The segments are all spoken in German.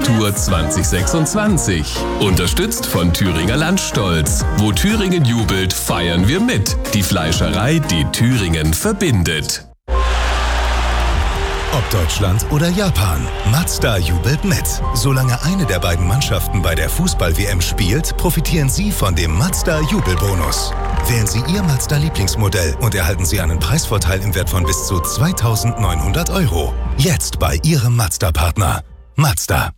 Tour 2026. Unterstützt von Thüringer Landstolz. Wo Thüringen jubelt, feiern wir mit. Die Fleischerei, die Thüringen verbindet. Ob Deutschland oder Japan, Mazda jubelt mit. Solange eine der beiden Mannschaften bei der Fußball-WM spielt, profitieren Sie von dem Mazda-Jubelbonus. Wählen Sie Ihr Mazda-Lieblingsmodell und erhalten Sie einen Preisvorteil im Wert von bis zu 2.900 €. Jetzt bei Ihrem Mazda-Partner. Mazda.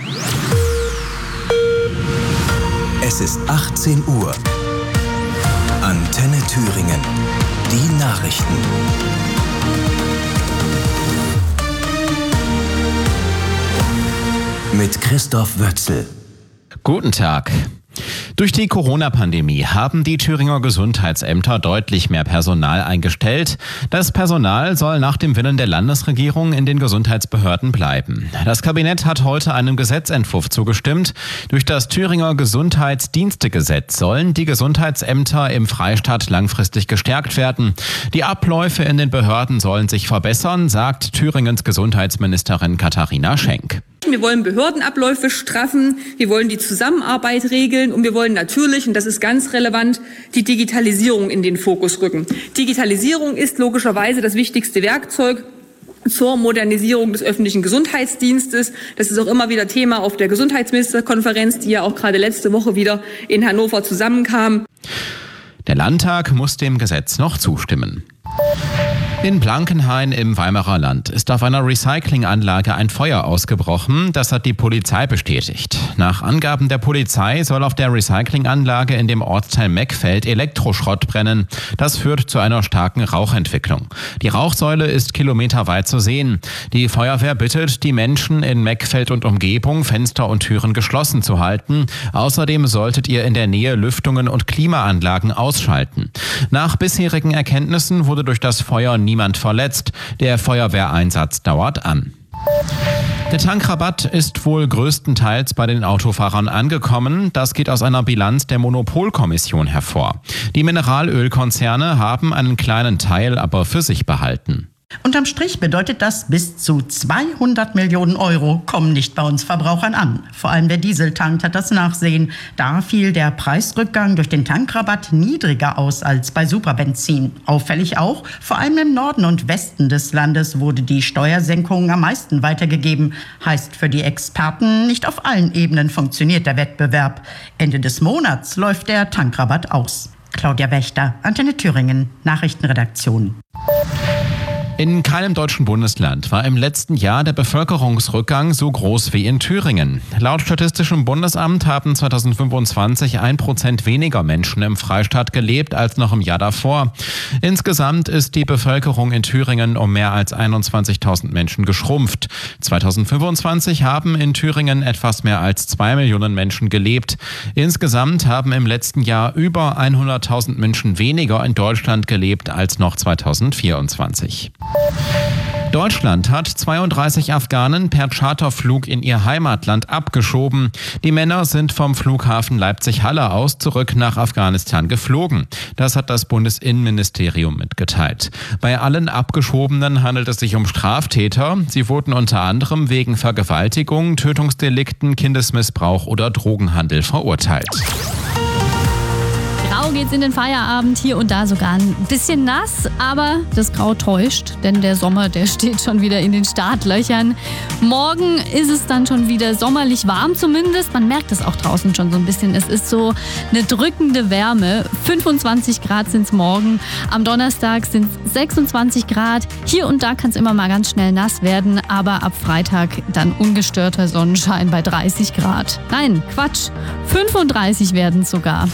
Es ist 18 Uhr. Antenne Thüringen. Die Nachrichten. Mit Christoph Wötzel. Guten Tag. Durch die Corona-Pandemie haben die Thüringer Gesundheitsämter deutlich mehr Personal eingestellt. Das Personal soll nach dem Willen der Landesregierung in den Gesundheitsbehörden bleiben. Das Kabinett hat heute einem Gesetzentwurf zugestimmt. Durch das Thüringer Gesundheitsdienstegesetz sollen die Gesundheitsämter im Freistaat langfristig gestärkt werden. Die Abläufe in den Behörden sollen sich verbessern, sagt Thüringens Gesundheitsministerin Katharina Schenk. Wir wollen Behördenabläufe straffen, wir wollen die Zusammenarbeit regeln und wir wollen natürlich, und das ist ganz relevant, die Digitalisierung in den Fokus rücken. Digitalisierung ist logischerweise das wichtigste Werkzeug zur Modernisierung des öffentlichen Gesundheitsdienstes. Das ist auch immer wieder Thema auf der Gesundheitsministerkonferenz, die ja auch gerade letzte Woche wieder in Hannover zusammenkam. Der Landtag muss dem Gesetz noch zustimmen. In Blankenhain im Weimarer Land ist auf einer Recyclinganlage ein Feuer ausgebrochen. Das hat die Polizei bestätigt. Nach Angaben der Polizei soll auf der Recyclinganlage in dem Ortsteil Meckfeld Elektroschrott brennen. Das führt zu einer starken Rauchentwicklung. Die Rauchsäule ist kilometerweit zu sehen. Die Feuerwehr bittet die Menschen in Meckfeld und Umgebung, Fenster und Türen geschlossen zu halten. Außerdem solltet ihr in der Nähe Lüftungen und Klimaanlagen ausschalten. Nach bisherigen Erkenntnissen wurde durch das Feuer niemand verletzt. Der Feuerwehreinsatz dauert an. Der Tankrabatt ist wohl größtenteils bei den Autofahrern angekommen. Das geht aus einer Bilanz der Monopolkommission hervor. Die Mineralölkonzerne haben einen kleinen Teil aber für sich behalten. Unterm Strich bedeutet das, bis zu 200 Millionen € kommen nicht bei uns Verbrauchern an. Vor allem der Dieseltank hat das Nachsehen. Da fiel der Preisrückgang durch den Tankrabatt niedriger aus als bei Superbenzin. Auffällig auch, vor allem im Norden und Westen des Landes wurde die Steuersenkung am meisten weitergegeben. Heißt für die Experten, nicht auf allen Ebenen funktioniert der Wettbewerb. Ende des Monats läuft der Tankrabatt aus. Claudia Wächter, Antenne Thüringen, Nachrichtenredaktion. In keinem deutschen Bundesland war im letzten Jahr der Bevölkerungsrückgang so groß wie in Thüringen. Laut Statistischem Bundesamt haben 2025 1% weniger Menschen im Freistaat gelebt als noch im Jahr davor. Insgesamt ist die Bevölkerung in Thüringen um mehr als 21.000 Menschen geschrumpft. 2025 haben in Thüringen etwas mehr als 2 Millionen Menschen gelebt. Insgesamt haben im letzten Jahr über 100.000 Menschen weniger in Deutschland gelebt als noch 2024. Deutschland hat 32 Afghanen per Charterflug in ihr Heimatland abgeschoben. Die Männer sind vom Flughafen Leipzig-Halle aus zurück nach Afghanistan geflogen. Das hat das Bundesinnenministerium mitgeteilt. Bei allen Abgeschobenen handelt es sich um Straftäter. Sie wurden unter anderem wegen Vergewaltigung, Tötungsdelikten, Kindesmissbrauch oder Drogenhandel verurteilt. Grau geht's in den Feierabend, hier und da sogar ein bisschen nass, aber das Grau täuscht, denn der Sommer, der steht schon wieder in den Startlöchern. Morgen ist es dann schon wieder sommerlich warm zumindest, man merkt es auch draußen schon so ein bisschen. Es ist so eine drückende Wärme, 25 Grad sind es morgen, am Donnerstag sind es 26 Grad. Hier und da kann es immer mal ganz schnell nass werden, aber ab Freitag dann ungestörter Sonnenschein bei 30 Grad. Nein, Quatsch, 35 werden es sogar.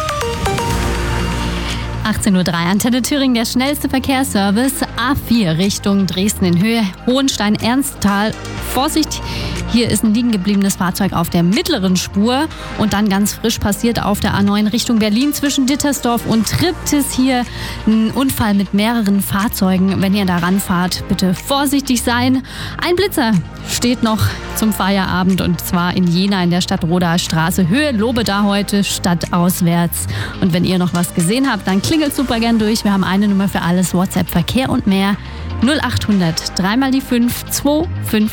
18:03 Uhr, Antenne Thüringen, der schnellste Verkehrsservice. A4 Richtung Dresden in Höhe, Hohenstein-Ernsthal. Vorsicht, hier ist ein liegen gebliebenes Fahrzeug auf der mittleren Spur. Und dann ganz frisch passiert auf der A9 Richtung Berlin zwischen Dittersdorf und Triptis hier ein Unfall mit mehreren Fahrzeugen. Wenn ihr da ranfahrt, bitte vorsichtig sein. Ein Blitzer steht noch zum Feierabend und zwar in Jena in der Stadtroder Straße. Höhe Lobeda heute stadtauswärts. Und wenn ihr noch was gesehen habt, dann klingelt super gern durch. Wir haben eine Nummer für alles, WhatsApp, Verkehr und mehr. 0800 3 mal die 5 25